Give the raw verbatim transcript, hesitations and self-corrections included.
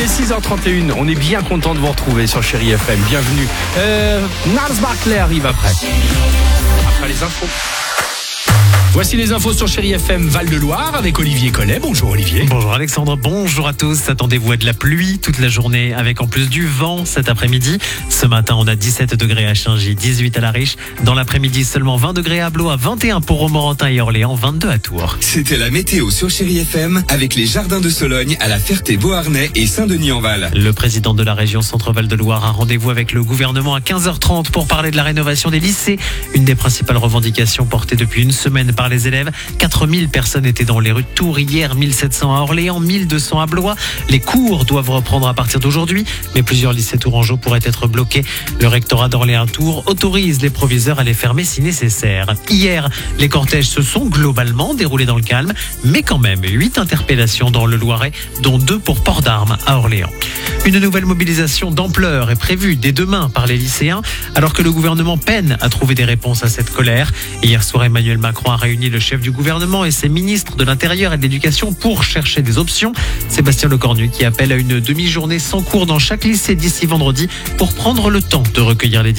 est six heures trente et une. On est bien content de vous retrouver sur Chérie F M. Bienvenue. Euh, Nars Barclay arrive après. Après les infos. Voici les infos sur Chérie F M Val-de-Loire avec Olivier Collet. Bonjour Olivier. Bonjour Alexandre, bonjour à tous. Attendez-vous à de la pluie toute la journée avec en plus du vent cet après-midi. Ce matin, on a dix-sept degrés à Chaingy, dix-huit à La Riche. Dans l'après-midi, seulement vingt degrés à Blois, vingt et un pour Romorantin et Orléans, vingt-deux à Tours. C'était la météo sur Chérie F M avec les jardins de Sologne à la Ferté-Beauharnais et Saint-Denis-en-Val. Le président de la région Centre-Val de Loire a rendez-vous avec le gouvernement à quinze heures trente pour parler de la rénovation des lycées. Une des principales revendications portées depuis une semaine par les élèves. quatre mille personnes étaient dans les rues de Tours hier, mille sept cents à Orléans, mille deux cents à Blois. Les cours doivent reprendre à partir d'aujourd'hui, mais plusieurs lycées tourangeaux pourraient être bloqués. Le rectorat d'Orléans-Tours autorise les proviseurs à les fermer si nécessaire. Hier, les cortèges se sont globalement déroulés dans le calme, mais quand même huit interpellations dans le Loiret, dont deux pour port d'armes à Orléans. Une nouvelle mobilisation d'ampleur est prévue dès demain par les lycéens, alors que le gouvernement peine à trouver des réponses à cette colère. Hier soir, Emmanuel Macron a réuni le chef du gouvernement et ses ministres de l'Intérieur et de l'Éducation pour chercher des options. Sébastien Lecornu qui appelle à une demi-journée sans cours dans chaque lycée d'ici vendredi pour prendre le temps de recueillir les